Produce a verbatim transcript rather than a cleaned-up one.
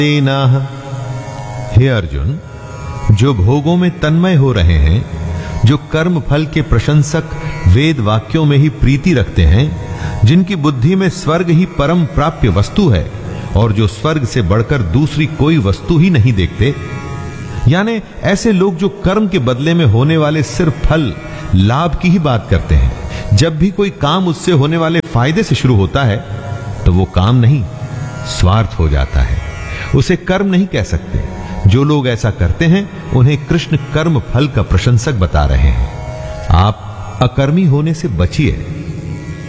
देनाह। हे अर्जुन, जो भोगों में तन्मय हो रहे हैं, जो कर्म फल के प्रशंसक वेद वाक्यों में ही प्रीति रखते हैं, जिनकी बुद्धि में स्वर्ग ही परम प्राप्य वस्तु है और जो स्वर्ग से बढ़कर दूसरी कोई वस्तु ही नहीं देखते, यानी ऐसे लोग जो कर्म के बदले में होने वाले सिर्फ फल लाभ की ही बात करते हैं। जब भी कोई काम उससे होने वाले फायदे से शुरू होता है तो वो काम नहीं, स्वार्थ हो जाता है, उसे कर्म नहीं कह सकते। जो लोग ऐसा करते हैं उन्हें कृष्ण कर्म फल का प्रशंसक बता रहे हैं। आप अकर्मी होने से बचिए।